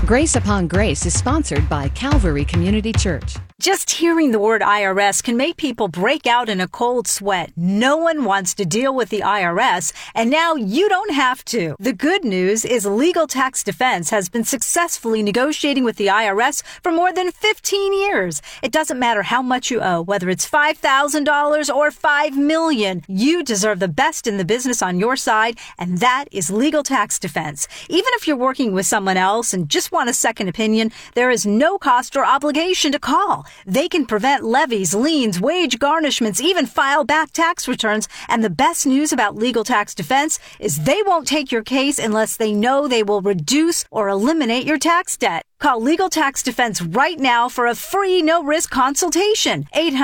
Grace Upon Grace is sponsored by Calvary Community Church. Just hearing the word IRS can make people break out in a cold sweat. No one wants to deal with the IRS, and now you don't have to. The good news is Legal Tax Defense has been successfully negotiating with the IRS for more than 15 years. It doesn't matter how much you owe, whether it's $5,000 or $5 million. You deserve the best in the business on your side, and that is Legal Tax Defense. Even if you're working with someone else and just want a second opinion, there is no cost or obligation to call. They can prevent levies, liens, wage garnishments, even file back tax returns. And the best news about Legal Tax Defense is they won't take your case unless they know they will reduce or eliminate your tax debt. Call Legal Tax Defense right now for a free no-risk consultation.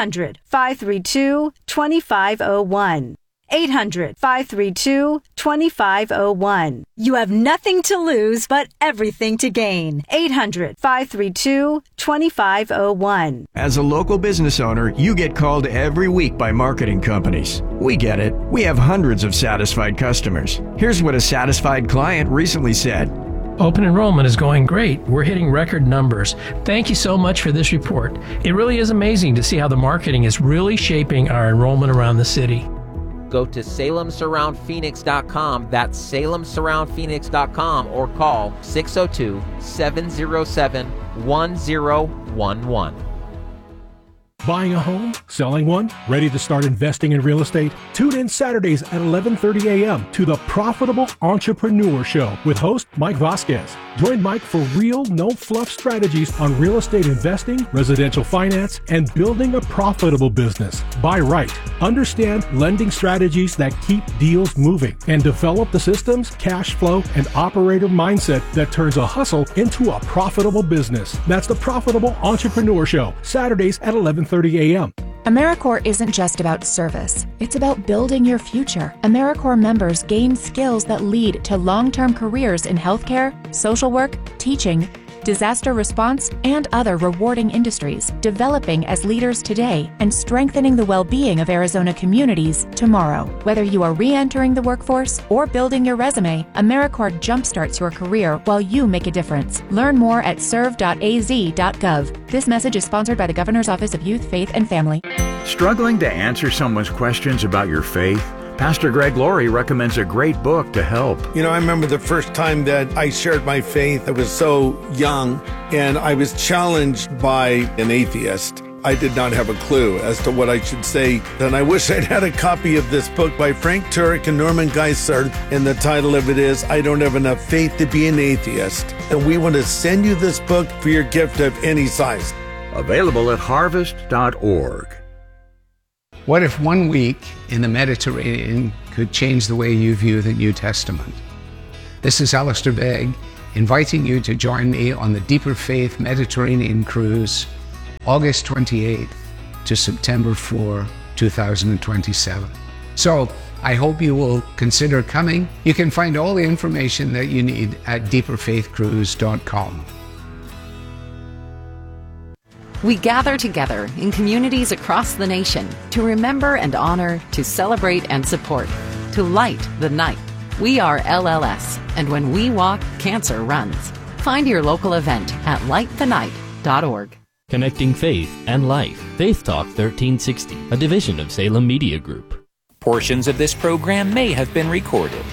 800-532-2501. 800-532-2501. You have nothing to lose but everything to gain. 800-532-2501. As a local business owner, you get called every week by marketing companies. We get it. We have hundreds of satisfied customers. Here's what a satisfied client recently said. Open enrollment is going great. We're hitting record numbers. Thank you so much for this report. It really is amazing to see how the marketing is really shaping our enrollment around the city. Go to SalemSurroundPhoenix.com. That's SalemSurroundPhoenix.com, or call 602-707-1011. Buying a home? Selling one? Ready to start investing in real estate? Tune in Saturdays at 11:30 a.m. to the Profitable Entrepreneur Show with host Mike Vasquez. Join Mike for real, no-fluff strategies on real estate investing, residential finance, and building a profitable business. Buy right. Understand lending strategies that keep deals moving, and develop the systems, cash flow, and operator mindset that turns a hustle into a profitable business. That's the Profitable Entrepreneur Show, Saturdays at 11:30 a.m. AmeriCorps isn't just about service. It's about building your future. AmeriCorps members gain skills that lead to long-term careers in healthcare, social work, teaching, disaster response, and other rewarding industries, developing as leaders today and strengthening the well-being of Arizona communities tomorrow. Whether you are re-entering the workforce or building your resume, AmeriCorps jumpstarts your career while you make a difference. Learn more at serve.az.gov. This message is sponsored by the Governor's Office of Youth, Faith, and Family. Struggling to answer someone's questions about your faith? Pastor Greg Laurie recommends a great book to help. You know, I remember the first time that I shared my faith. I was so young, and I was challenged by an atheist. I did not have a clue as to what I should say. Then I wish I'd had a copy of this book by Frank Turek and Norman Geisler, and the title of it is, I Don't Have Enough Faith to Be an Atheist. And we want to send you this book for your gift of any size. Available at harvest.org. What if 1 week in the Mediterranean could change the way you view the New Testament? This is Alistair Begg, inviting you to join me on the Deeper Faith Mediterranean Cruise, August 28th to September 4, 2027. So I hope you will consider coming. You can find all the information that you need at deeperfaithcruise.com. We gather together in communities across the nation to remember and honor, to celebrate and support, to light the night. We are LLS, and when we walk, cancer runs. Find your local event at lightthenight.org. Connecting faith and life. Faith Talk 1360, a division of Salem Media Group. Portions of this program may have been recorded.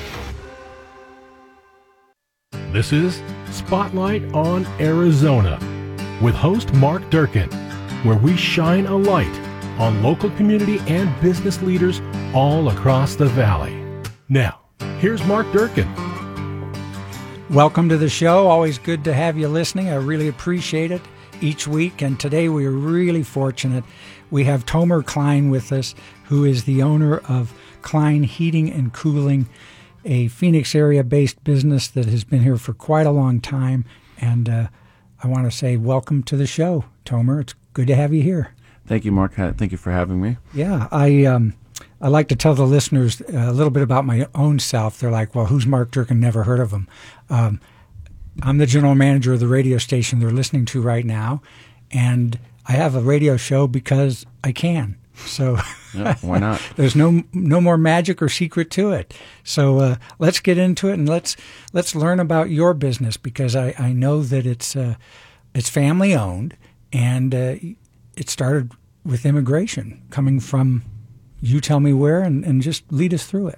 This is Spotlight on Arizona with host Mark Durkin, where we shine a light on local community and business leaders all across the valley. Now, here's Mark Durkin. Welcome to the show. Always good to have you listening. I really appreciate it each week. And today we are really fortunate. We have Tomer Klein with us, who is the owner of Klein Heating and Cooling, a Phoenix area-based business that has been here for quite a long time. And I want to say welcome to the show, Tomer. It's good to have you here. Thank you, Mark. Thank you for having me. Yeah, I like to tell the listeners a little bit about my own self. They're like, well, who's Mark Durkin? Never heard of him. I'm the general manager of the radio station they're listening to right now, and I have a radio show because I can. So Yeah, why not? There's no more magic or secret to it. So let's get into it and let's learn about your business, because I know that it's family owned, and it started with immigration, coming from, you tell me where, and just lead us through it.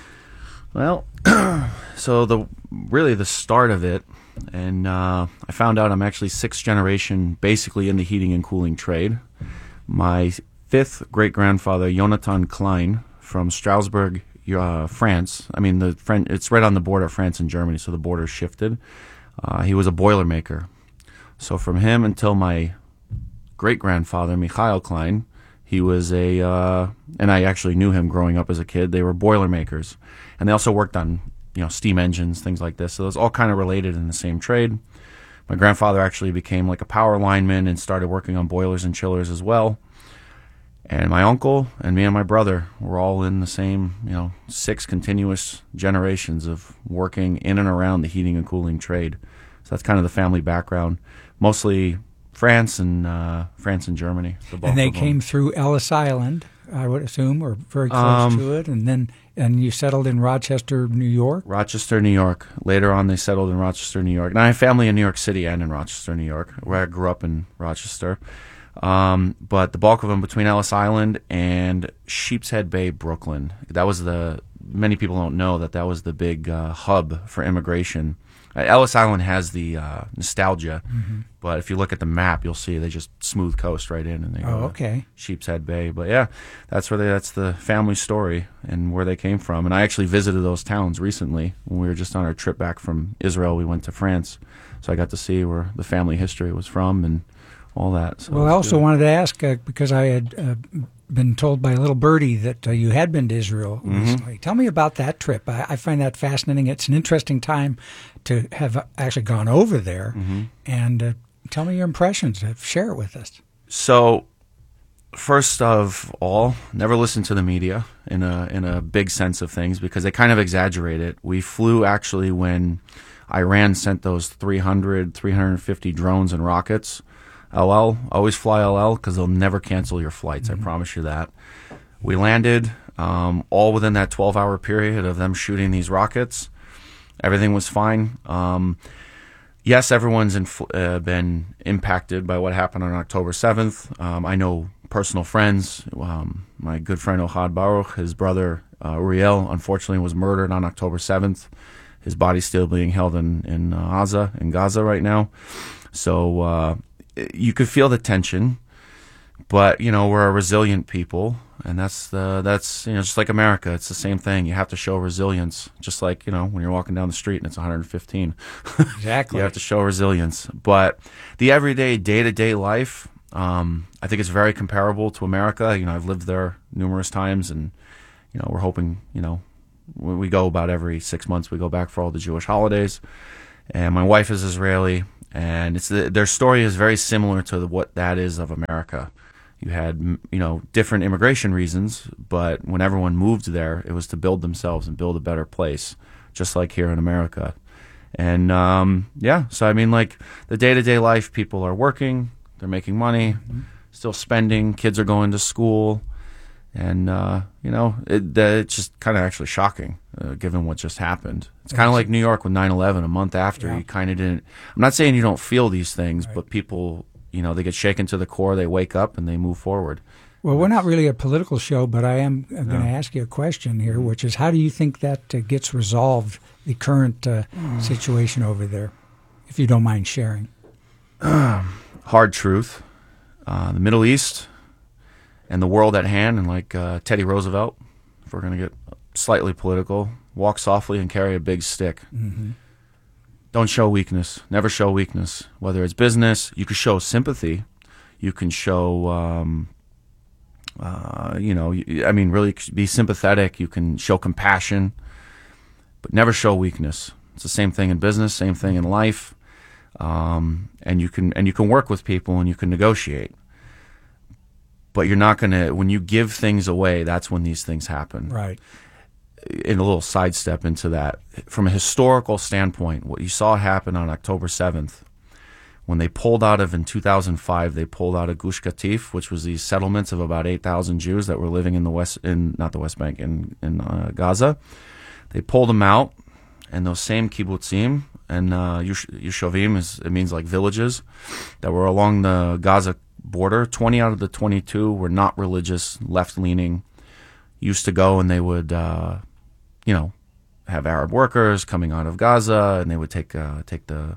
Well, so the start of it, and I found out I'm actually sixth generation basically in the heating and cooling trade. My fifth great-grandfather, Jonathan Klein, from Strasbourg, France. I mean, it's right on the border of France and Germany, so the border shifted. He was a Boilermaker. So from him until my great-grandfather, Michael Klein, he was and I actually knew him growing up as a kid. They were Boilermakers. And they also worked on, steam engines, things like this. So it was all kind of related in the same trade. My grandfather actually became like a power lineman and started working on boilers and chillers as well. And my uncle and me and my brother were all in the same, 6 continuous generations of working in and around the heating and cooling trade. So that's kind of the family background. Mostly France and Germany. And they came through Ellis Island, I would assume, or very close to it, and you settled in Rochester, New York? Rochester, New York. Later on, they settled in Rochester, New York. And I have family in New York City and in Rochester, New York, where I grew up in Rochester. But the bulk of them between Ellis Island and Sheepshead Bay, Brooklyn. That was many people don't know that was the big hub for immigration. Ellis Island has the nostalgia, but if you look at the map, you'll see they just smooth coast right in, and they go to Sheepshead Bay. But yeah, that's the family story and where they came from. And I actually visited those towns recently when we were just on our trip back from Israel. We went to France, so I got to see where the family history was from and all that. So well, I also wanted to ask, because I had been told by a little birdie that you had been to Israel recently. Tell me about that trip. I find that fascinating. It's an interesting time to have actually gone over there. And tell me your impressions. Share it with us. So, first of all, never listen to the media in a big sense of things, because they kind of exaggerate it. We flew actually when Iran sent those 350 drones and rockets. LL, always fly LL, because they'll never cancel your flights. I promise you that. We landed all within that 12-hour period of them shooting these rockets. Everything was fine. Yes, everyone's been impacted by what happened on October 7th. I know personal friends. My good friend Ohad Baruch, his brother Uriel, unfortunately was murdered on October 7th. His body's still being held in Gaza right now. So you could feel the tension, but we're a resilient people, and that's just like America. It's the same thing. You have to show resilience, just like when you're walking down the street and it's 115. Exactly. You have to show resilience. But the everyday, day-to-day life, I think it's very comparable to America. I've lived there numerous times, and we're hoping we go about every 6 months. We go back for all the Jewish holidays, and my wife is Israeli. And their story is very similar to what that is of America. You had, different immigration reasons, but when everyone moved there, it was to build themselves and build a better place, just like here in America. And, so I mean, like, the day-to-day life, people are working, they're making money, still spending, kids are going to school, and, it's just kind of actually shocking, given what just happened. It's kind of like New York with 9/11, a month after. You kind of didn't. I'm not saying you don't feel these things, but people, they get shaken to the core, they wake up, and they move forward. Well, we're not really a political show, but I am going to ask you a question here, which is, how do you think that gets resolved, the current situation over there, if you don't mind sharing? Hard truth. The Middle East and the world at hand, and like Teddy Roosevelt, if we're going to get slightly political, walk softly and carry a big stick. Don't show weakness. Never show weakness. Whether it's business, you can show sympathy. You can show, really be sympathetic. You can show compassion, but never show weakness. It's the same thing in business, same thing in life. And you can work with people and you can negotiate. But you're not going to, when you give things away, that's when these things happen. Right. In a little sidestep into that, from a historical standpoint, what you saw happen on October 7th When they pulled out of, in 2005, they pulled out of Gush Katif, which was these settlements of about 8,000 Jews that were living in the not the West Bank, in Gaza. They pulled them out, and those same kibbutzim, and Yushovim, it means like villages, that were along the Gaza border. 20 out of the 22 were not religious, left-leaning, used to go and they would, have Arab workers coming out of Gaza, and they would take the...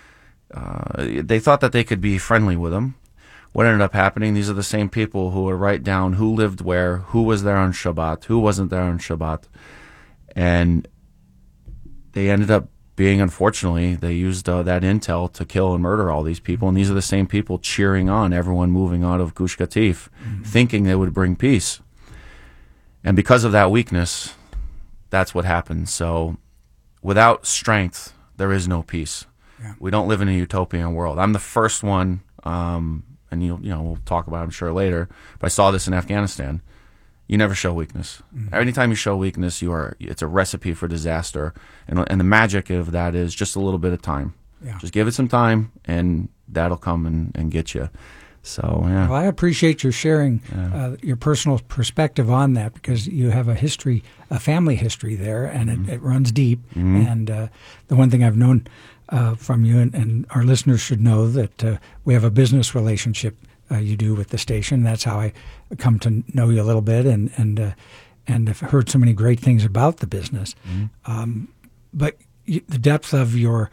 they thought that they could be friendly with them. What ended up happening, these are the same people who would write down who lived where, who was there on Shabbat, who wasn't there on Shabbat. And they ended up being, unfortunately, they used that intel to kill and murder all these people. And these are the same people cheering on everyone moving out of Gush Katif, thinking they would bring peace. And because of that weakness, that's what happened. So without strength, there is no peace. Yeah. We don't live in a utopian world. I'm the first one, and we'll talk about it, I'm sure, later, but I saw this in Afghanistan. You never show weakness. Anytime you show weakness, it's a recipe for disaster. And the magic of that is just a little bit of time. Yeah. Just give it some time, and that'll come and get you. So, yeah. Well, I appreciate your sharing your personal perspective on that, because you have a family history there, and it runs deep. And the one thing I've known from you, and our listeners should know, that we have a business relationship you do with the station. That's how I come to know you a little bit, and have heard so many great things about the business. But the depth of your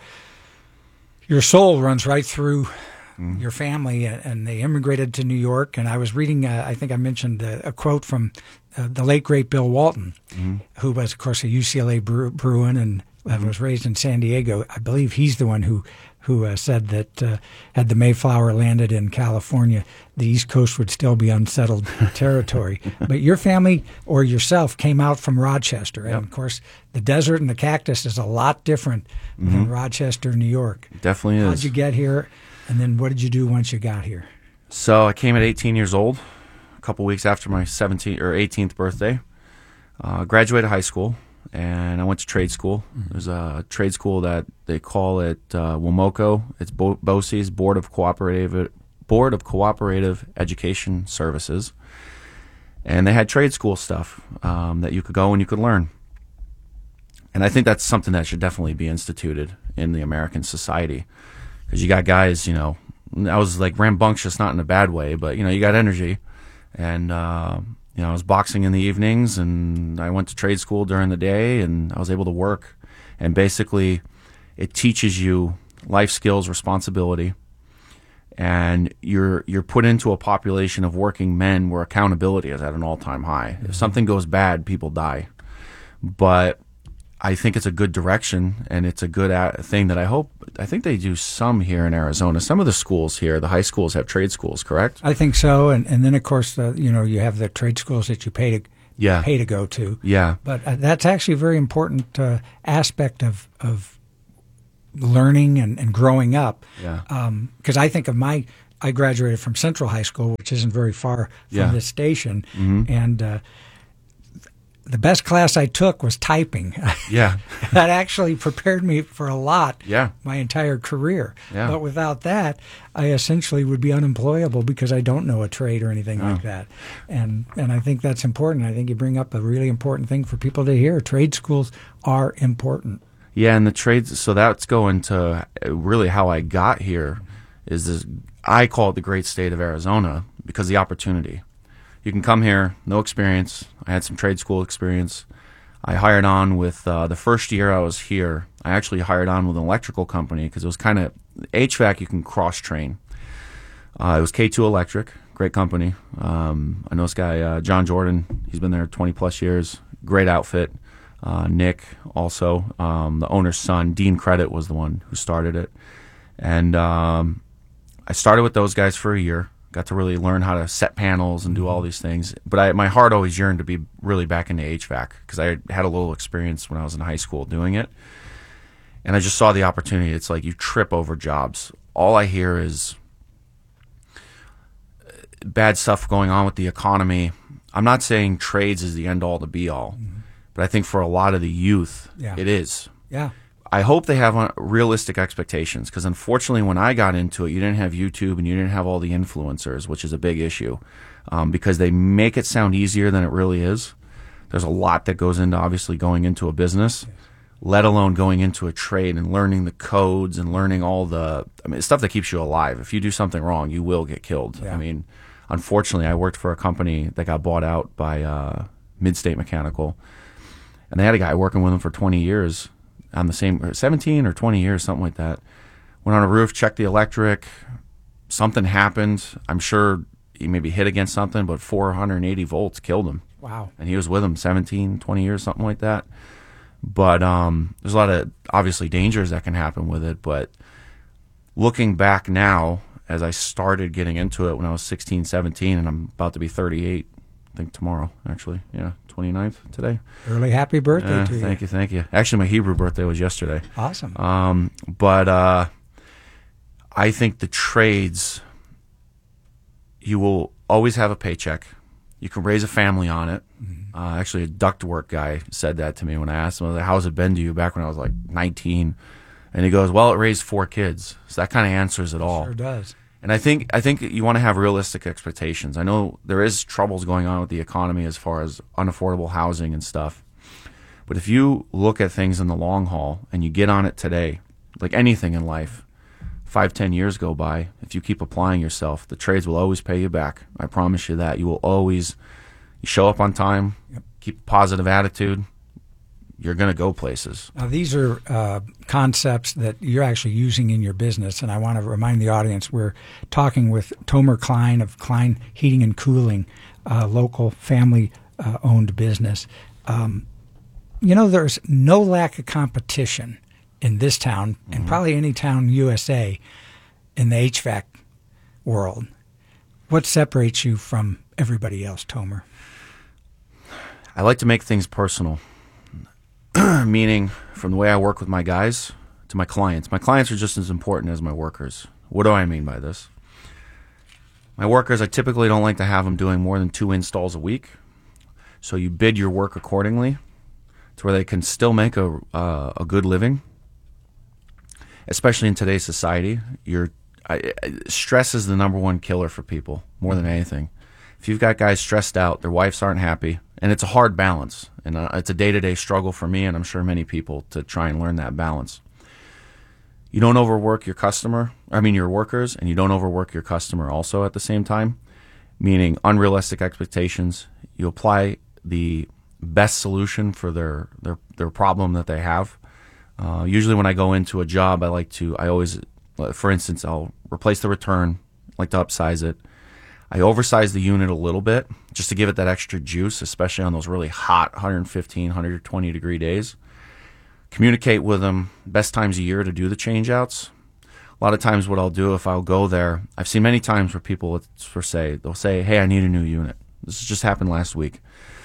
soul runs right through your family, and they immigrated to New York. And I was reading, I think I mentioned a quote from the late, great Bill Walton, who was, of course, a UCLA Bruin and was raised in San Diego. I believe he's the one who said that had the Mayflower landed in California, the East Coast would still be unsettled territory. But your family, or yourself, came out from Rochester. And, of course, the desert and the cactus is a lot different than Rochester, New York. It definitely is. How'd you get here? And then what did you do once you got here? So I came at 18 years old, a couple weeks after my 18th birthday. Graduated high school, and I went to trade school. There's a trade school that they call it WMOCO. It's BOCES, Board of Cooperative Education Services. And they had trade school stuff that you could go and you could learn. And I think that's something that should definitely be instituted in the American society. Because you got guys, I was like rambunctious, not in a bad way, but, you got energy. And, I was boxing in the evenings, and I went to trade school during the day, and I was able to work. And basically, it teaches you life skills, responsibility, and you're put into a population of working men where accountability is at an all-time high. If something goes bad, people die. But I think it's a good direction, and it's a good thing that I think they do some here in Arizona. Some of the schools here, the high schools, have trade schools, correct? I think so, and then, of course, you have the trade schools that you pay to go to. Yeah. But that's actually a very important aspect of learning and growing up. Yeah. Because I think of I graduated from Central High School, which isn't very far from this station, and the best class I took was typing. Yeah. That actually prepared me for a lot my entire career. Yeah. But without that, I essentially would be unemployable because I don't know a trade or anything like that. And I think that's important. I think you bring up a really important thing for people to hear. Trade schools are important. Yeah, and the trades, so that's going to really how I got here is this, I call it the great state of Arizona because the opportunity. You can come here, no experience. I had some trade school experience. I hired on with, the first year I was here, I actually hired on with an electrical company because it was kind of, HVAC you can cross-train. It was K2 Electric, great company. I know this guy, John Jordan, he's been there 20-plus years, great outfit. Nick also, the owner's son, Dean Credit, was the one who started it. And I started with those guys for a year. Got to really learn how to set panels and do all these things. But my heart always yearned to be really back into HVAC because I had a little experience when I was in high school doing it. And I just saw the opportunity. It's like you trip over jobs. All I hear is bad stuff going on with the economy. I'm not saying trades is the end-all to be-all, but I think for a lot of the youth, it is. Yeah. I hope they have realistic expectations, because unfortunately when I got into it, you didn't have YouTube and you didn't have all the influencers, which is a big issue, because they make it sound easier than it really is. There's a lot that goes into obviously going into a business, let alone going into a trade and learning the codes and learning all the stuff that keeps you alive. If you do something wrong, you will get killed. Yeah. I mean, unfortunately, I worked for a company that got bought out by Mid-State Mechanical, and they had a guy working with them for 20 years on the same, 17 or 20 years, something like that. Went on a roof, checked the electric, something happened. I'm sure he maybe hit against something, but 480 volts killed him. Wow. And he was with them 17, 20 years, something like that. But there's a lot of, obviously, dangers that can happen with it. But looking back now, as I started getting into it when I was 16, 17, and I'm about to be 38, I think tomorrow, actually. Yeah, 29th today. Early happy birthday to you. Thank you, thank you. Actually, my Hebrew birthday was yesterday. Awesome. But I think the trades, you will always have a paycheck. You can raise a family on it. Actually, a ductwork guy said that to me when I asked him, how's it been to you back when I was like 19? And he goes, well, it raised 4 kids. So that kind of answers it all. Sure does. And I think you want to have realistic expectations. I know there is troubles going on with the economy as far as unaffordable housing and stuff. But if you look at things in the long haul and you get on it today, like anything in life, 5-10 years go by, if you keep applying yourself, the trades will always pay you back. I promise you that. You will always, you show up on time, keep a positive attitude, you're going to go places. Now, these are concepts that you're actually using in your business, and I want to remind the audience we're talking with Tomer Klein of Klein Heating and Cooling, local family-owned business. There's no lack of competition in this town, and probably any town in USA, in the HVAC world. What separates you from everybody else, Tomer? I like to make things personal. Meaning, from the way I work with my guys to my clients. My clients are just as important as my workers. What do I mean by this? My workers, I typically don't like to have them doing more than 2 installs a week. So you bid your work accordingly to where they can still make a good living. Especially in today's society, stress is the number one killer for people, more than anything. If you've got guys stressed out, their wives aren't happy, and it's a hard balance, and it's a day-to-day struggle for me, and I'm sure many people, to try and learn that balance. You don't overwork your workers, and you don't overwork your customer also at the same time, meaning unrealistic expectations. You apply the best solution for their problem that they have. Usually when I go into a job, I always, for instance, I'll replace the return, like to upsize it. I oversize the unit a little bit just to give it that extra juice, especially on those really hot 115, 120 degree days. Communicate with them best times a year to do the change outs. A lot of times what I'll do, if I'll go there, I've seen many times where people they'll say, hey, I need a new unit. This just happened last week.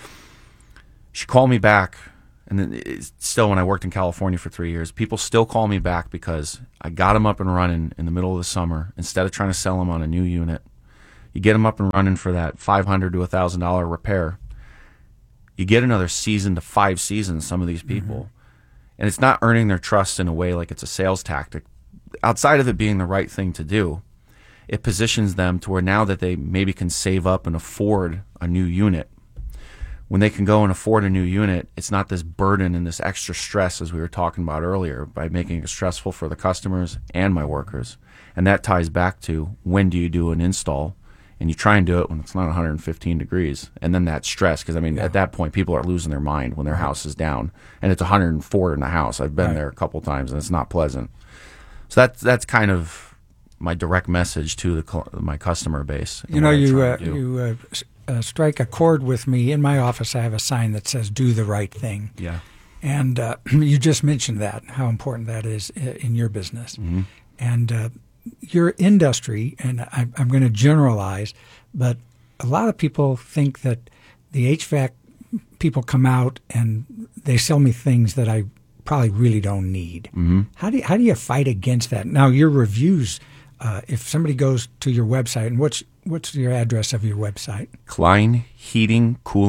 She called me back, and then still when I worked in California for 3 years, people still call me back because I got them up and running in the middle of the summer instead of trying to sell them on a new unit. You get them up and running for that $500 to $1,000 repair. You get another season to 5 seasons, some of these people. And it's not earning their trust in a way like it's a sales tactic. Outside of it being the right thing to do, it positions them to where now that they maybe can save up and afford a new unit, when they can go and afford a new unit, it's not this burden and this extra stress as we were talking about earlier by making it stressful for the customers and my workers. And that ties back to when do you do an install? And you try and do it when it's not 115 degrees. And then that stress, because, at that point, people are losing their mind when their house is down. And it's 104 in the house. I've been there a couple times, and it's not pleasant. So that's kind of my direct message to my customer base. You strike a chord with me. In my office, I have a sign that says, do the right thing. Yeah. And you just mentioned that, how important that is in your business. Mm-hmm. And your industry, and I'm going to generalize, but a lot of people think that the HVAC people come out and they sell me things that I probably really don't need. Mm-hmm. How do you fight against that? Now, your reviews, if somebody goes to your website, and what's your address of your website? KleinHeatingCooling.com.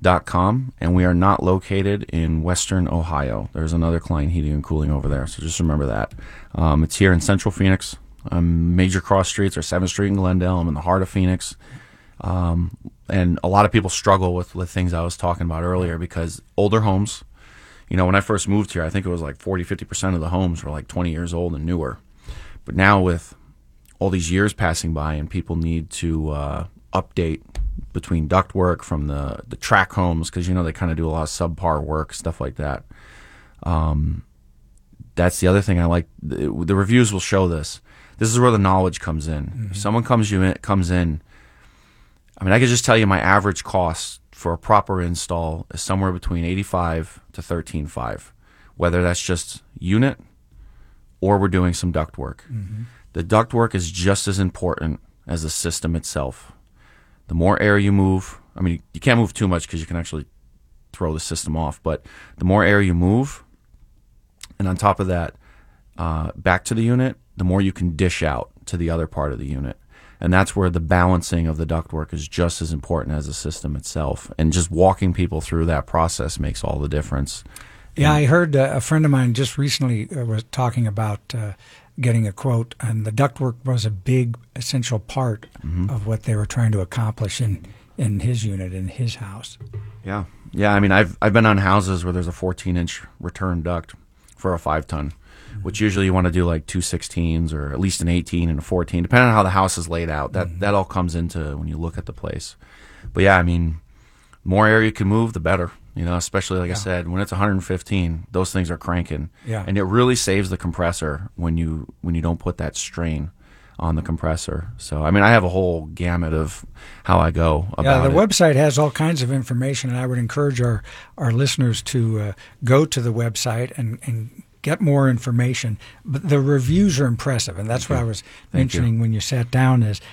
heating.com, and we are not located in Western Ohio. There's another Klein Heating and Cooling over there, so just remember that. It's here in Central Phoenix. Major cross streets are 7th Street in Glendale. I'm in the heart of Phoenix. And a lot of people struggle with the things I was talking about earlier because older homes, when I first moved here, I think it was like 40-50% of the homes were like 20 years old and newer. But now with all these years passing by and people need to update between ductwork from the track homes because, they kind of do a lot of subpar work, stuff like that. That's the other thing I like. The reviews will show this. This is where the knowledge comes in. Mm-hmm. If someone comes in, I could just tell you my average cost for a proper install is somewhere between $8,500 to $13,500, whether that's just unit or we're doing some duct work. Mm-hmm. The duct work is just as important as the system itself. The more air you move, you can't move too much because you can actually throw the system off, but the more air you move, and on top of that, back to the unit, the more you can dish out to the other part of the unit. And that's where the balancing of the ductwork is just as important as the system itself. And just walking people through that process makes all the difference. Yeah, I heard a friend of mine just recently was talking about getting a quote, and the ductwork was a big, essential part of what they were trying to accomplish in his unit, in his house. Yeah. Yeah, I've been on houses where there's a 14-inch return duct for a 5-ton. Which usually you want to do like 2 16s or at least an 18 and a 14, depending on how the house is laid out. That all comes into when you look at the place. But yeah, more air you can move, the better. Especially like I said, when it's 115, those things are cranking. Yeah. And it really saves the compressor when you don't put that strain on the compressor. So I have a whole gamut of how I go about it. The website has all kinds of information, and I would encourage our listeners to go to the website and get more information. But the reviews are impressive, and that's what I was mentioning when you sat down is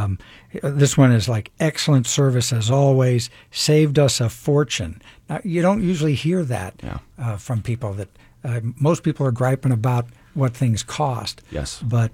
this one is like excellent service as always, saved us a fortune. Now, you don't usually hear that from people. That most people are griping about what things cost. Yes. But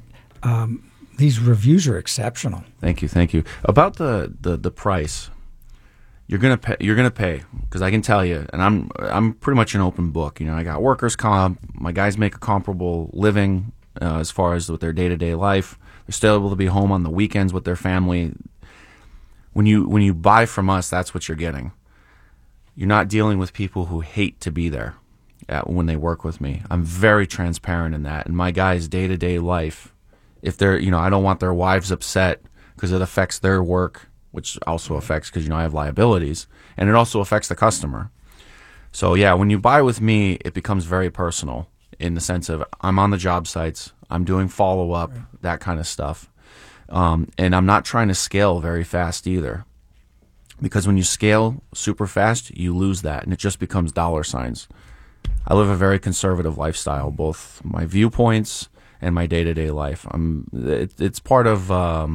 these reviews are exceptional. Thank you. About the price, you're gonna pay because I can tell you, and I'm pretty much an open book. I got workers' comp. My guys make a comparable living as far as with their day-to-day life. They're still able to be home on the weekends with their family. When you buy from us, that's what you're getting. You're not dealing with people who hate to be there when they work with me. I'm very transparent in that. And my guys' day-to-day life, if they're, I don't want their wives upset because it affects their work, which also affects because, I have liabilities, and it also affects the customer. So, yeah, when you buy with me, it becomes very personal in the sense of I'm on the job sites, I'm doing follow-up, that kind of stuff. And I'm not trying to scale very fast either, because when you scale super fast, you lose that, and it just becomes dollar signs. I live a very conservative lifestyle, both my viewpoints and my day-to-day life. It's part of...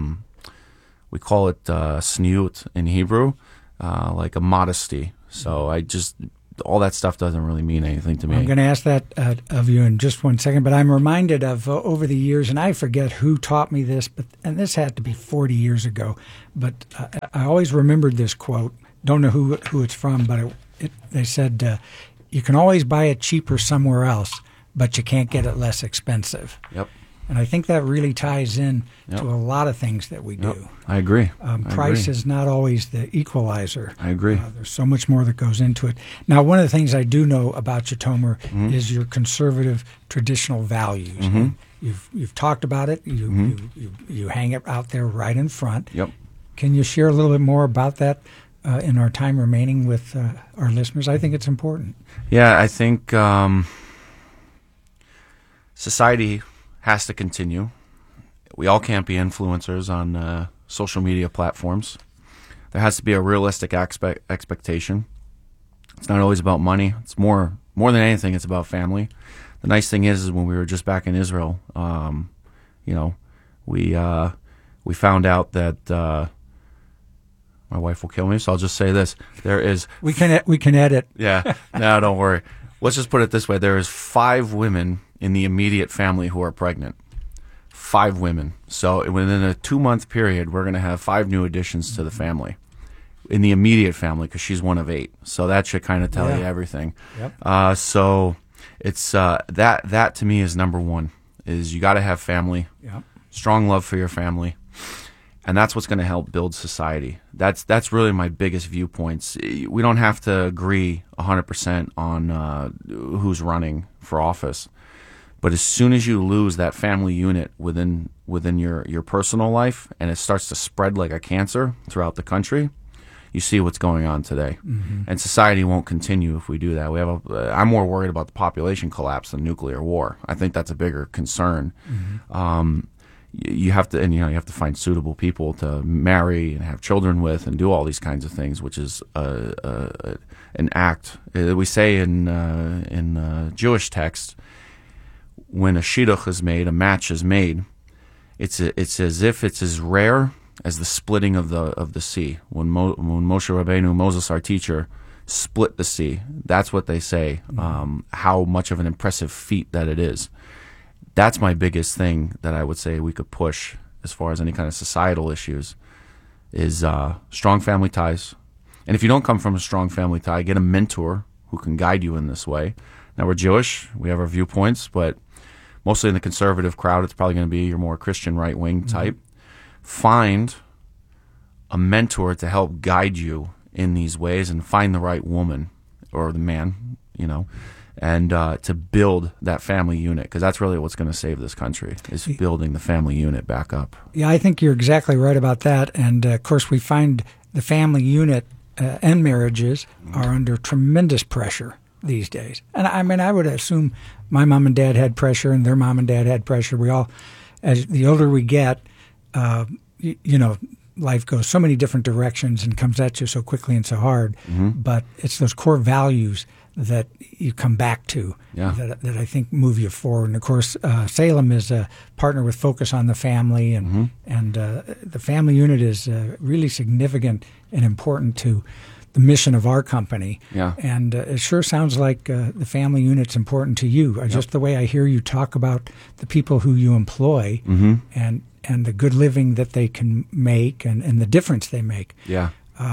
we call it sniut in Hebrew, like a modesty. So all that stuff doesn't really mean anything to me. I'm going to ask that of you in just one second, but I'm reminded of over the years, and I forget who taught me this, and this had to be 40 years ago, but I always remembered this quote. Don't know who it's from, but they said, you can always buy it cheaper somewhere else, but you can't get it less expensive. Yep. And I think that really ties in to a lot of things that we do. I agree. Price is not always the equalizer. I agree. There's so much more that goes into it. Now, one of the things I do know about you, Tomer, is your conservative traditional values. Mm-hmm. You've talked about it. You hang it out there right in front. Yep. Can you share a little bit more about that in our time remaining with our listeners? I think it's important. Yeah, I think society has to continue. We all can't be influencers on social media platforms. There has to be a realistic expectation. It's not always about money. It's more than anything, it's about family. The nice thing is when we were just back in Israel, we found out that my wife will kill me, so I'll just say this: there is we can edit. Yeah, no, don't worry. Let's just put it this way: there is 5 women in the immediate family who are pregnant. 5 women. So within a 2-month period, we're going to have 5 new additions to the family. in the immediate family, because she's one of 8. So that should kind of tell you everything. Yep. So it's that to me is number one, is you got to have family, strong love for your family. And that's what's going to help build society. That's really my biggest viewpoints. We don't have to agree 100% on who's running for office, but as soon as you lose that family unit within your personal life, and it starts to spread like a cancer throughout the country, you see what's going on today. Mm-hmm. And society won't continue if we do that. I'm more worried about the population collapse than nuclear war. I think that's a bigger concern. Mm-hmm. You have to find suitable people to marry and have children with and do all these kinds of things, which is an act. We say in Jewish text, when a shidduch is made, a match is made, it's as if it's as rare as the splitting of the sea. When Moshe Rabbeinu, Moses, our teacher, split the sea, that's what they say. How much of an impressive feat that it is. That's my biggest thing that I would say we could push as far as any kind of societal issues is strong family ties. And if you don't come from a strong family tie, get a mentor who can guide you in this way. Now, we're Jewish. We have our viewpoints, but mostly in the conservative crowd, it's probably going to be your more Christian right-wing type. Find a mentor to help guide you in these ways, and find the right woman or the man, and to build that family unit, because that's really what's going to save this country, is building the family unit back up. Yeah, I think you're exactly right about that. And, of course, we find the family unit and marriages are under tremendous pressure these days. And, I would assume my mom and dad had pressure and their mom and dad had pressure. We all, as the older we get, life goes so many different directions and comes at you so quickly and so hard. Mm-hmm. But it's those core values that you come back to that I think move you forward. And, of course, Salem is a partner with Focus on the Family, and the family unit is really significant and important to the mission of our company. Yeah. And it sure sounds like the family unit's important to you. Just the way I hear you talk about the people who you employ and the good living that they can make and the difference they make. Yeah.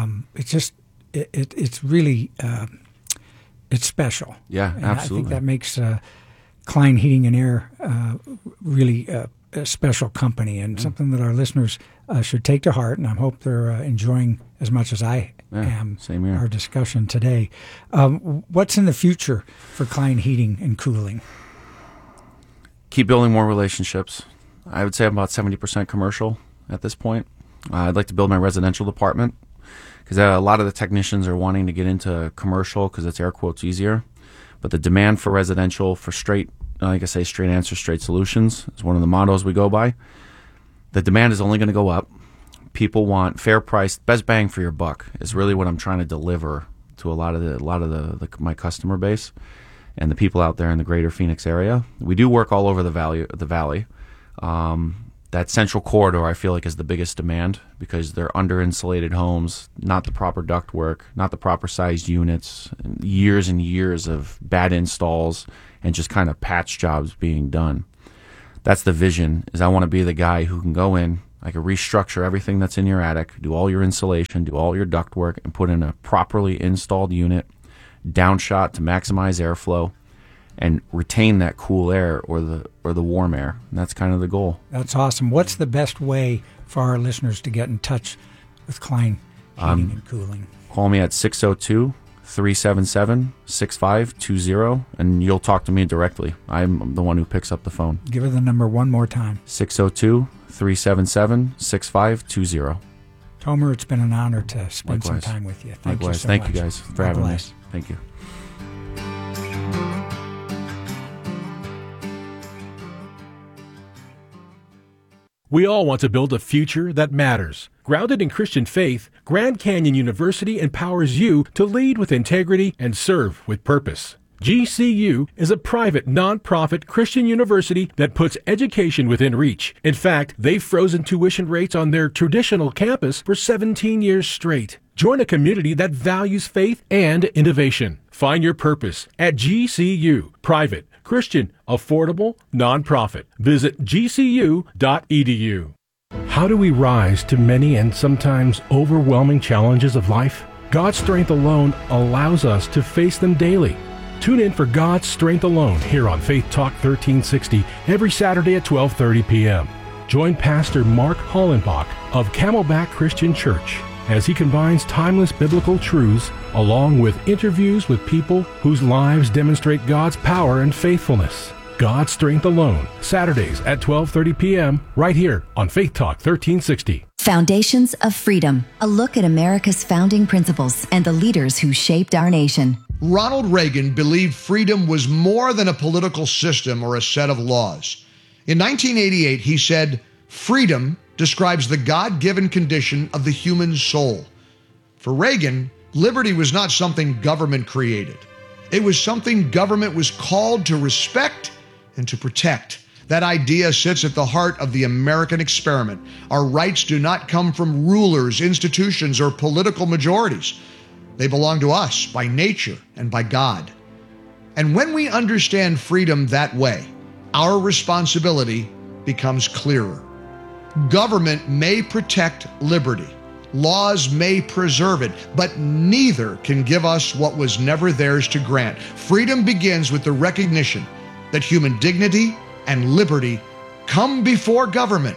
It's really... it's special. Yeah, and absolutely. I think that makes Klein Heating and Air really a special company, and something that our listeners should take to heart. And I hope they're enjoying as much as I am same here. Our discussion today. What's in the future for Klein Heating and Cooling? Keep building more relationships. I would say I'm about 70% commercial at this point. I'd like to build my residential department, because a lot of the technicians are wanting to get into commercial because it's air quotes easier. But the demand for residential, for straight answers, straight solutions is one of the mottos we go by. The demand is only going to go up. People want fair price, best bang for your buck is really what I'm trying to deliver to a lot of my customer base and the people out there in the greater Phoenix area. We do work all over the valley. That central corridor, I feel like, is the biggest demand, because they're under-insulated homes, not the proper ductwork, not the proper sized units, years and years of bad installs, and just kind of patch jobs being done. That's the vision, is I want to be the guy who can go in, I can restructure everything that's in your attic, do all your insulation, do all your ductwork, and put in a properly installed unit, downshot to maximize airflow, and retain that cool air or the warm air. And that's kind of the goal. That's awesome. What's the best way for our listeners to get in touch with Klein Heating and Cooling? Call me at 602-377-6520, and you'll talk to me directly. I'm the one who picks up the phone. Give her the number one more time. 602-377-6520. Tomer, it's been an honor to spend some time with you. Thank you so much. Thank you guys for having me. Thank you. We all want to build a future that matters. Grounded in Christian faith, Grand Canyon University empowers you to lead with integrity and serve with purpose. GCU is a private, non-profit Christian university that puts education within reach. In fact, they've frozen tuition rates on their traditional campus for 17 years straight. Join a community that values faith and innovation. Find your purpose at GCU. Private, Christian, affordable, non-profit. Visit gcu.edu. How do we rise to many and sometimes overwhelming challenges of life? God's strength alone allows us to face them daily. Tune in for God's Strength Alone here on Faith Talk 1360 every Saturday at 12:30 p.m. Join Pastor Mark Hollenbach of Camelback Christian Church as he combines timeless biblical truths along with interviews with people whose lives demonstrate God's power and faithfulness. God's Strength Alone, Saturdays at 12:30 p.m. right here on Faith Talk 1360. Foundations of Freedom, a look at America's founding principles and the leaders who shaped our nation. Ronald Reagan believed freedom was more than a political system or a set of laws. In 1988, he said, "Freedom describes the God-given condition of the human soul." For Reagan, liberty was not something government created. It was something government was called to respect and to protect. That idea sits at the heart of the American experiment. Our rights do not come from rulers, institutions, or political majorities. They belong to us by nature and by God. And when we understand freedom that way, our responsibility becomes clearer. Government may protect liberty. Laws may preserve it, but neither can give us what was never theirs to grant. Freedom begins with the recognition that human dignity and liberty come before government,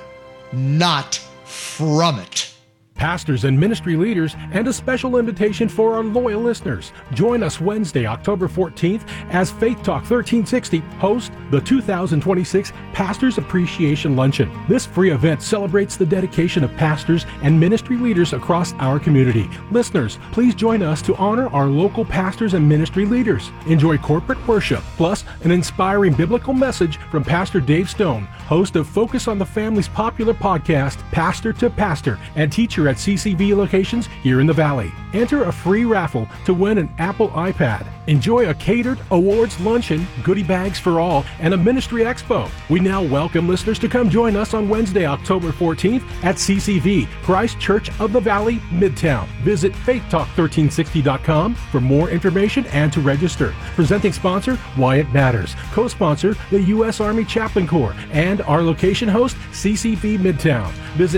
not from it. Pastors and ministry leaders, and a special invitation for our loyal listeners. Join us Wednesday, October 14th, as Faith Talk 1360 hosts the 2026 Pastors Appreciation Luncheon. This free event celebrates the dedication of pastors and ministry leaders across our community. Listeners, please join us to honor our local pastors and ministry leaders. Enjoy corporate worship, plus an inspiring biblical message from Pastor Dave Stone, host of Focus on the Family's popular podcast, Pastor to Pastor, and teacher at CCV locations here in the Valley. Enter a free raffle to win an Apple iPad. Enjoy a catered awards luncheon, goodie bags for all, and a ministry expo. We now welcome listeners to come join us on Wednesday, October 14th at CCV, Christ Church of the Valley, Midtown. Visit faithtalk1360.com for more information and to register. Presenting sponsor, Wyatt Matters. Co-sponsor, the U.S. Army Chaplain Corps, and our location host, CCV Midtown. Visit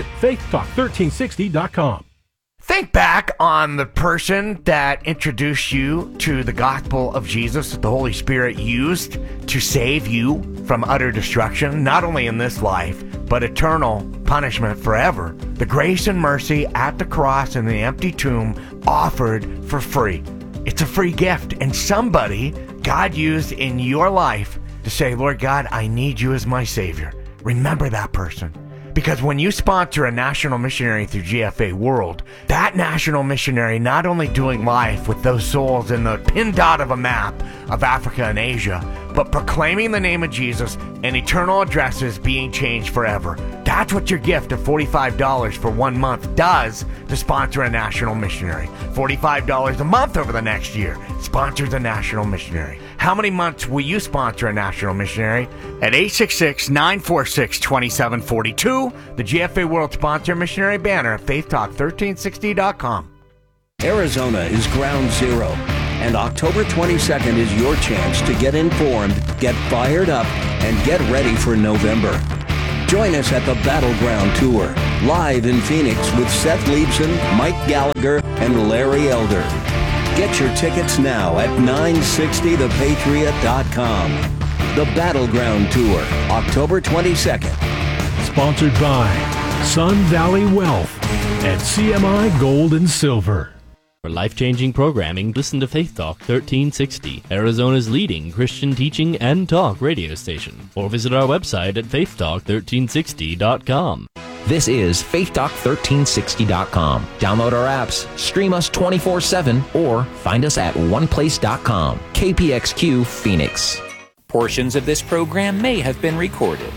faithtalk1360.com. Think back on the person that introduced you to the gospel of Jesus that the Holy Spirit used to save you from utter destruction, not only in this life, but eternal punishment forever. The grace and mercy at the cross and the empty tomb offered for free. It's a free gift, and somebody God used in your life to say, Lord God, I need you as my Savior. Remember that person. Because when you sponsor a national missionary through GFA World, that national missionary not only doing life with those souls in the pin dot of a map of Africa and Asia, but proclaiming the name of Jesus and eternal addresses being changed forever. That's what your gift of $45 for 1 month does to sponsor a national missionary. $45 a month over the next year sponsors a national missionary. How many months will you sponsor a national missionary? At 866-946-2742, the GFA World Sponsor Missionary banner at faithtalk1360.com. Arizona is ground zero, and October 22nd is your chance to get informed, get fired up, and get ready for November. Join us at the Battleground Tour, live in Phoenix with Seth Leibson, Mike Gallagher, and Larry Elder. Get your tickets now at 960thepatriot.com. The Battleground Tour, October 22nd. Sponsored by Sun Valley Wealth and CMI Gold and Silver. For life-changing programming, listen to Faith Talk 1360, Arizona's leading Christian teaching and talk radio station. Or visit our website at faithtalk1360.com. This is faithtalk1360.com. Download our apps, stream us 24/7, or find us at oneplace.com. KPXQ Phoenix. Portions of this program may have been recorded.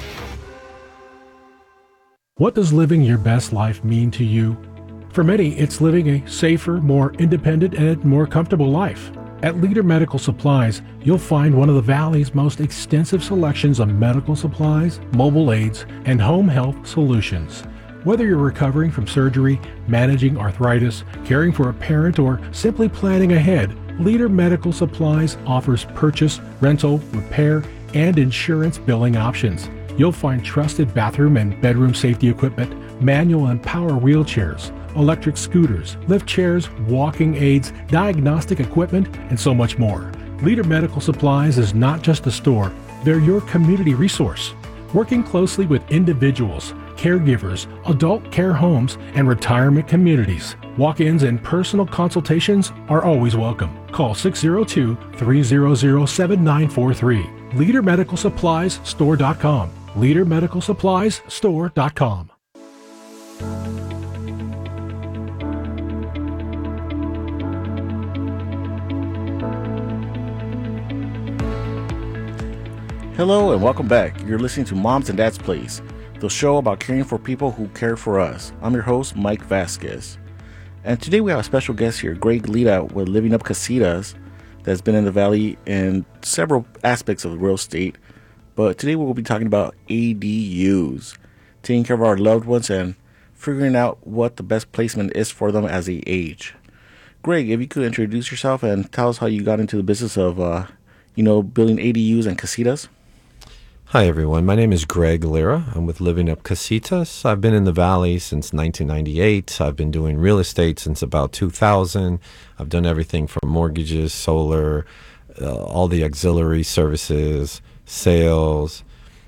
What does living your best life mean to you? For many, it's living a safer, more independent, and more comfortable life. At Leader Medical Supplies, you'll find one of the Valley's most extensive selections of medical supplies, mobile aids, and home health solutions. Whether you're recovering from surgery, managing arthritis, caring for a parent, or simply planning ahead, Leader Medical Supplies offers purchase, rental, repair, and insurance billing options. You'll find trusted bathroom and bedroom safety equipment, manual and power wheelchairs, electric scooters, lift chairs, walking aids, diagnostic equipment, and so much more. Leader Medical Supplies is not just a store, they're your community resource. Working closely with individuals, caregivers, adult care homes, and retirement communities. Walk-ins and personal consultations are always welcome. Call 602-300-7943. LeaderMedicalSuppliesStore.com. LeaderMedicalSuppliesStore.com. Hello and welcome back. You're listening to Moms and Dad's Place, the show about caring for people who care for us. I'm your host, Mike Vasquez. And today we have a special guest here, Greg Lita with Living Up Casitas, that's been in the Valley in several aspects of real estate. But today we will be talking about ADUs, taking care of our loved ones and figuring out what the best placement is for them as they age. Greg, if you could introduce yourself and tell us how you got into the business of, building ADUs and casitas. Hi, everyone. My name is Greg Lira. I'm with Living Up Casitas. I've been in the Valley since 1998. I've been doing real estate since about 2000. I've done everything from mortgages, solar, all the auxiliary services, sales,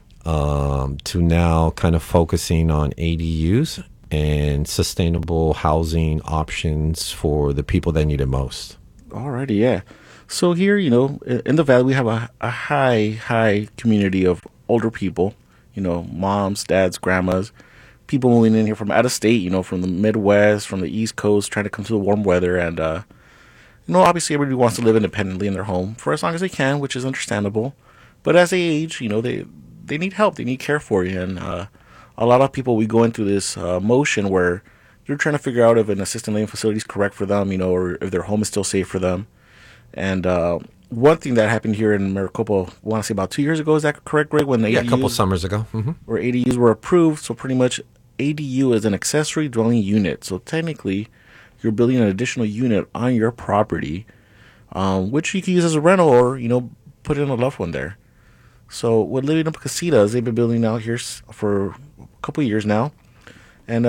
to now kind of focusing on ADUs and sustainable housing options for the people that need it most. Alrighty, yeah. So here, in the Valley, we have a high community of older people, moms, dads, grandmas, people moving in here from out of state, from the Midwest, from the East Coast, trying to come to the warm weather. And, obviously everybody wants to live independently in their home for as long as they can, which is understandable. But as they age, they need help. They need care for you. And a lot of people, we go into this motion where they're trying to figure out if an assisted living facility is correct for them, or if their home is still safe for them. And one thing that happened here in Maricopa, I want to say about 2 years ago, is that correct, Greg? When a couple summers ago. Mm-hmm. Where ADUs were approved. So pretty much ADU is an accessory dwelling unit. So technically, you're building an additional unit on your property, which you can use as a rental or, put in a loved one there. So with Living Up Casitas, they've been building out here for a couple of years now. And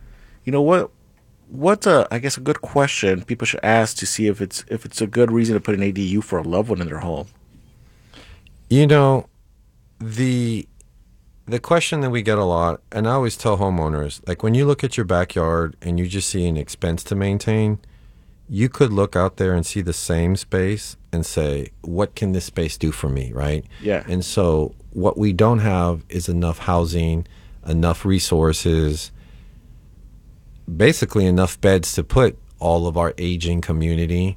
what's I guess a good question people should ask to see if it's a good reason to put an ADU for a loved one in their home? The question that we get a lot, and I always tell homeowners, like when you look at your backyard and you just see an expense to maintain, you could look out there and see the same space and say, what can this space do for me, right? Yeah. And so what we don't have is enough housing, enough resources, basically enough beds to put all of our aging community.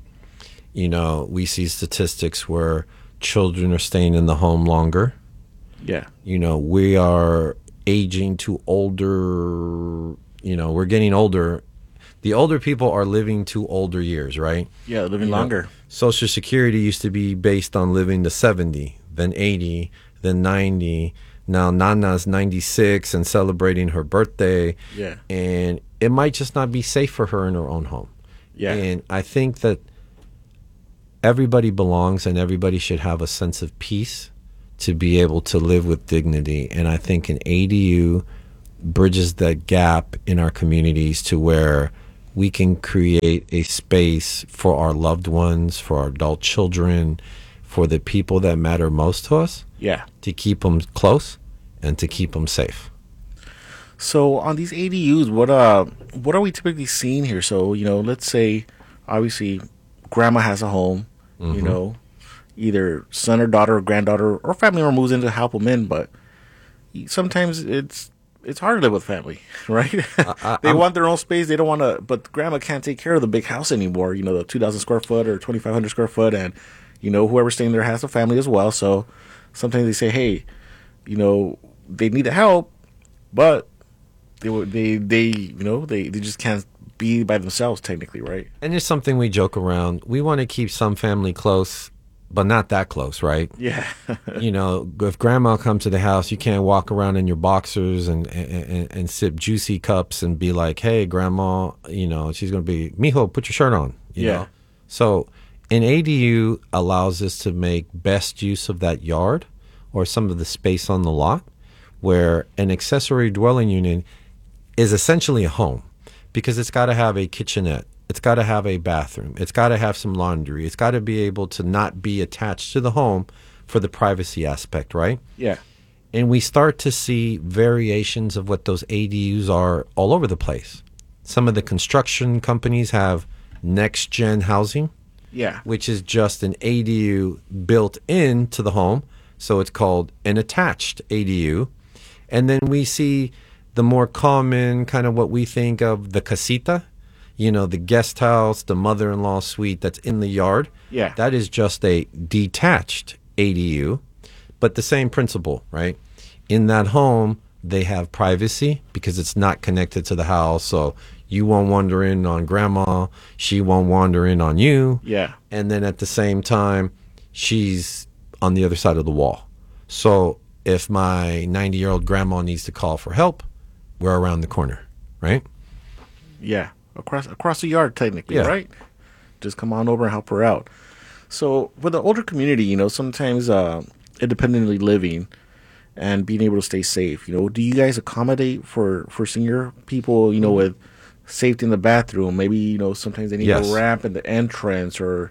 We see statistics where children are staying in the home longer. Yeah. We are aging to older, we're getting older. The older people are living to older years, right? Yeah, living longer. Social Security used to be based on living to 70, then 80, then 90. Now Nana's 96 and celebrating her birthday. Yeah. And it might just not be safe for her in her own home. Yeah. And I think that everybody belongs and everybody should have a sense of peace to be able to live with dignity. And I think an ADU bridges that gap in our communities to where we can create a space for our loved ones, for our adult children, for the people that matter most to us. Yeah. To keep them close and to keep them safe. So on these ADUs, what are we typically seeing here? So, let's say, obviously, grandma has a home, either son or daughter or granddaughter or family member moves in to help them in, but sometimes it's hard to live with family, right? They want their own space. They don't want to, but grandma can't take care of the big house anymore, the 2,000 square foot or 2,500 square foot, and, whoever's staying there has a family as well. So sometimes they say, hey, they need the help, but they just can't be by themselves technically, right? And it's something we joke around. We want to keep some family close, but not that close, right? Yeah. If grandma comes to the house, you can't walk around in your boxers and sip juicy cups and be like, hey, grandma, she's going to be, mijo, put your shirt on. You know? So an ADU allows us to make best use of that yard or some of the space on the lot where an accessory dwelling unit is essentially a home because it's got to have a kitchenette. It's got to have a bathroom. It's got to have some laundry. It's got to be able to not be attached to the home for the privacy aspect, right? Yeah. And we start to see variations of what those ADUs are all over the place. Some of the construction companies have next-gen housing, Yeah. which is just an ADU built into the home. So it's called an attached ADU. And then we see the more common kind of what we think of the casita, you know, the guest house, the mother-in-law suite that's in the yard. Yeah. That is just a detached ADU, but the same principle, right? In that home, they have privacy because it's not connected to the house. So you won't wander in on grandma. She won't wander in on you. Yeah. And then at the same time, she's on the other side of the wall. So if my 90-year-old grandma needs to call for help, we're around the corner, right? Yeah. Across the yard, technically, Yeah. right? Just come on over and help her out. So with the older community, you know, sometimes independently living and being able to stay safe, you know, do you guys accommodate for senior people, you know, with safety in the bathroom? Maybe, you know, sometimes they need Yes. a ramp in the entrance or,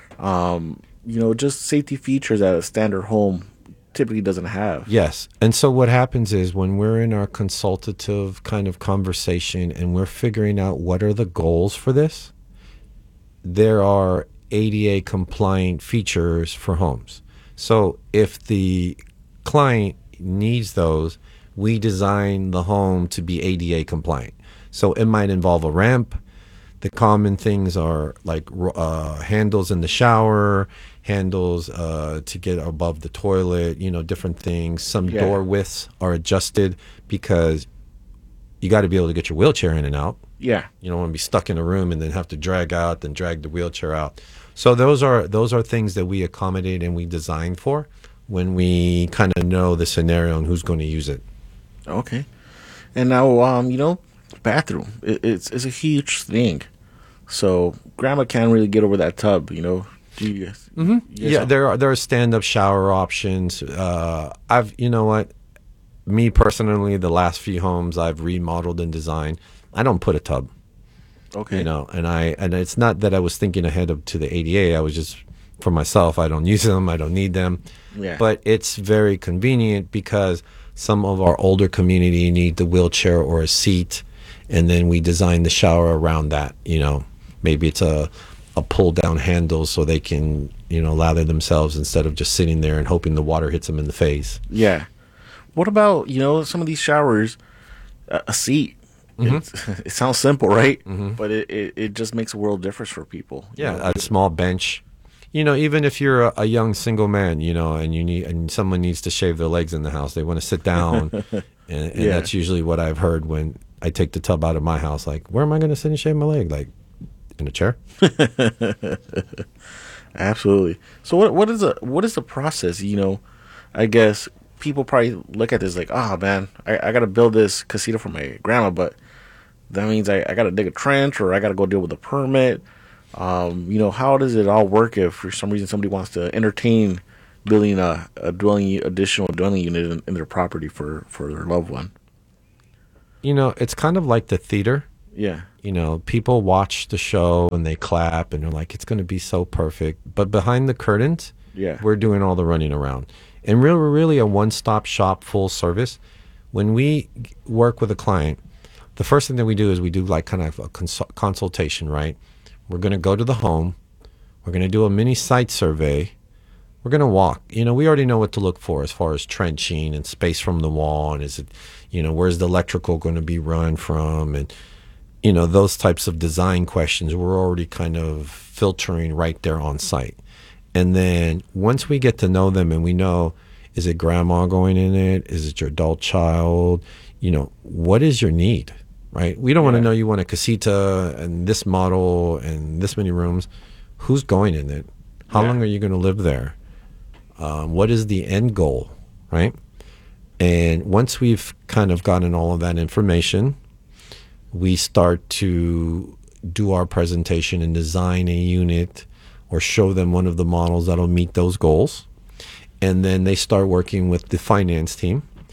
you know, just safety features that a standard home typically doesn't have. Yes. And so what happens is when we're in our consultative kind of conversation and we're figuring out what are the goals for this, there are ADA compliant features for homes. So if the client needs those, we design the home to be ADA compliant. So it might involve a ramp. The common things are like handles in the shower, handles to get above the toilet, you know, different things. Some Yeah. door widths are adjusted because you got to be able to get your wheelchair in and out. Yeah. You don't want to be stuck in a room and then have to drag the wheelchair out. So those are things that we accommodate and we design for when we kind of know the scenario and who's going to use it. Okay. And now, you know, bathroom, it's a huge thing. So grandma can't really get over that tub, you know. Do you guys? Mm-hmm. You guys Yeah, have- there are stand-up shower options. You know what? Me personally, the last few homes I've remodeled and designed, I don't put a tub. Okay. You know, and it's not that I was thinking ahead to the ADA. I was just for myself. I don't use them. I don't need them. Yeah. But it's very convenient because some of our older community need the wheelchair or a seat, and then we design the shower around that. You know, maybe it's a pull down handle so they can, you know, lather themselves instead of just sitting there and hoping the water hits them in the face. Yeah. What about, you know, some of these showers, a seat? It sounds simple, right? But it just makes a world of difference for people. you Yeah, know? a small bench. You know, even if you're a young single man, you know, and someone needs to shave their legs in the house, they want to sit down, and Yeah. that's usually what I've heard when I take the tub out of my house. Like, where am I going to sit and shave my leg? Like, in a chair? Absolutely. So what is the process? You know, I guess people probably look at this like, oh man, I got to build this casita for my grandma, but that means I got to dig a trench or I got to go deal with a permit. You know, how does it all work if for some reason somebody wants to entertain building a additional dwelling unit in their property for their loved one? You know, it's kind of like the theater. Yeah. You know, people watch the show and they clap and they're like, it's going to be so perfect. But behind the curtains, Yeah. we're doing all the running around. And we're really a one-stop shop, full service. When we work with a client, the first thing that we do is we do like kind of a consultation, right? We're going to go to the home. We're going to do a mini site survey. We're going to walk. You know, we already know what to look for as far as trenching and space from the wall. And is it, you know, where's the electrical going to be run from? And, you know, those types of design questions, we're already kind of filtering right there on site. And then once we get to know them and we know, is it grandma going in it? Is it your adult child? You know, what is your need, right? We don't want to know you want a casita and this model and this many rooms. Who's going in it? How long are you going to live there? What is the end goal, right? And once we've kind of gotten all of that information, we start to do our presentation and design a unit or show them one of the models that'll meet those goals. And then they start working with the finance team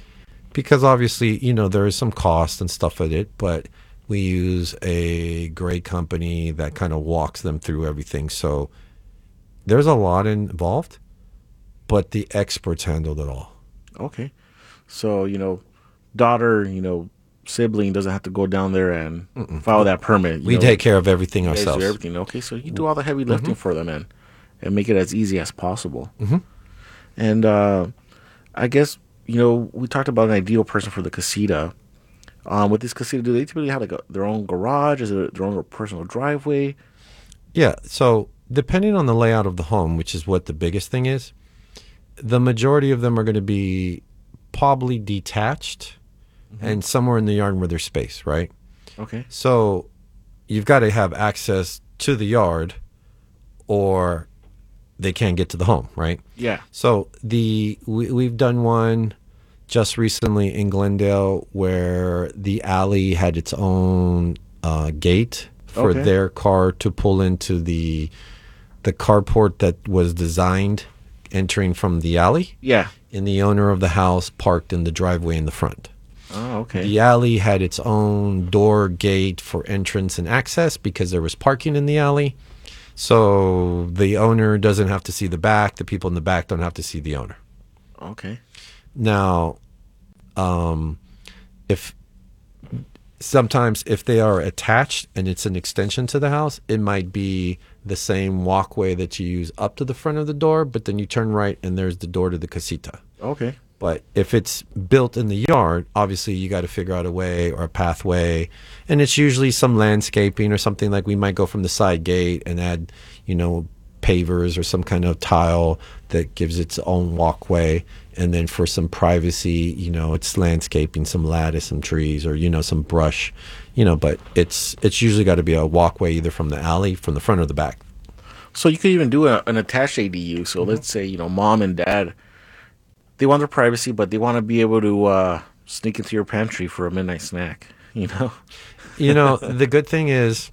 because obviously, there is some cost and stuff with it, but we use a great company that kind of walks them through everything. So there's a lot involved, but the experts handled it all. Okay. So, daughter, sibling doesn't have to go down there and file that permit. We take care of everything You guys do ourselves. everything. Okay, so you do all the heavy lifting for them and make it as easy as possible. And I guess, we talked about an ideal person for the casita. With this casita, do they typically have their own garage? Is it their own personal driveway? Yeah, so depending on the layout of the home, which is what the biggest thing is, the majority of them are going to be probably detached and somewhere in the yard where there's space, right? Okay. So you've got to have access to the yard or they can't get to the home, right? Yeah. So we've done one just recently in Glendale where the alley had its own gate for their car to pull into the carport that was designed entering from the alley. Yeah. And the owner of the house parked in the driveway in the front. Oh, okay. The alley had its own door gate for entrance and access because there was parking in the alley. So the owner doesn't have to see the back. The people in the back don't have to see the owner. Okay. Now, if they are attached and it's an extension to the house, it might be the same walkway that you use up to the front of the door, but then you turn right and there's the door to the casita. Okay. But if it's built in the yard, obviously you got to figure out a way or a pathway. And it's usually some landscaping or something, like we might go from the side gate and add, pavers or some kind of tile that gives its own walkway. And then for some privacy, it's landscaping, some lattice, some trees, or, some brush, but it's usually got to be a walkway either from the alley, from the front or the back. So you could even do an attached ADU. So let's say, mom and dad, they want their privacy, but they want to be able to sneak into your pantry for a midnight snack, The good thing is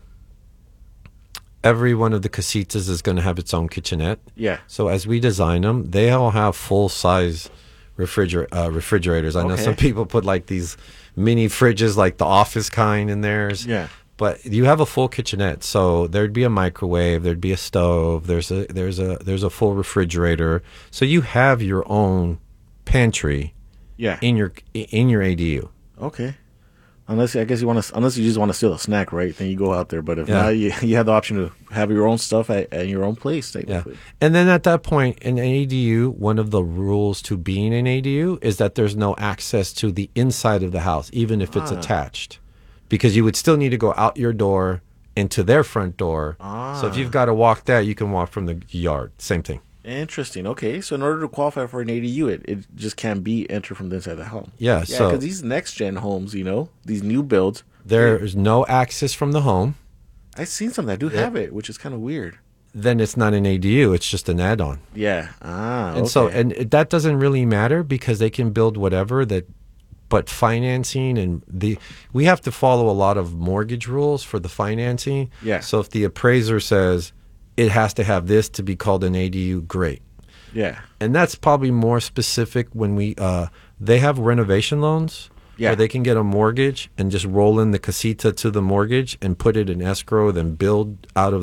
every one of the casitas is going to have its own kitchenette. Yeah. So as we design them, they all have full-size refrigerators. I know some people put like these mini fridges, like the office kind in theirs. Yeah. But you have a full kitchenette, so there'd be a microwave, there'd be a stove, there's a full refrigerator. So you have your own pantry. Yeah. In your ADU. Okay. Unless you just want to steal a snack, right? Then you go out there. But if not, you have the option to have your own stuff at your own place. Technically. And then at that point, in an ADU, one of the rules to being an ADU is that there's no access to the inside of the house, even if it's attached. Because you would still need to go out your door into their front door. So if you've got to walk that, you can walk from the yard. Same thing. Interesting. Okay, so in order to qualify for an ADU, it just can't be entered from the inside of the home. Yeah, so because these next gen homes, these new builds, there's no access from the home. I've seen some that do have it, which is kind of weird. Then it's not an ADU; it's just an add-on. Yeah. And so that doesn't really matter because they can build whatever that. But financing and we have to follow a lot of mortgage rules for the financing. Yeah. So if the appraiser says it has to have this to be called an ADU, great. Yeah. And that's probably more specific when they have renovation loans where they can get a mortgage and just roll in the casita to the mortgage and put it in escrow, then build out of